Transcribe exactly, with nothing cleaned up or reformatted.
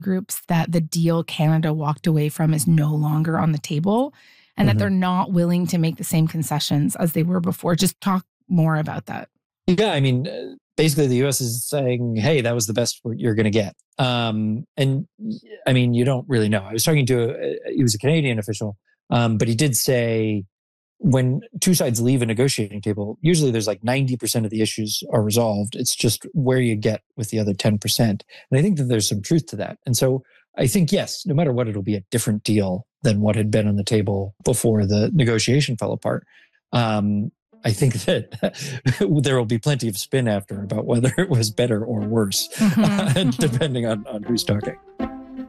groups that the deal Canada walked away from is no longer on the table and mm-hmm. that they're not willing to make the same concessions as they were before. Just talk more about that. Yeah, I mean, basically the U S is saying, hey, that was the best you're going to get. Um, and I mean, you don't really know. I was talking to, a, he was a Canadian official, um, but he did say when two sides leave a negotiating table, usually there's like ninety percent of the issues are resolved. It's just where you get with the other ten percent. And I think that there's some truth to that. And so I think, yes, no matter what, it'll be a different deal than what had been on the table before the negotiation fell apart. Um, I think that there will be plenty of spin after about whether it was better or worse, mm-hmm. depending on, on who's talking.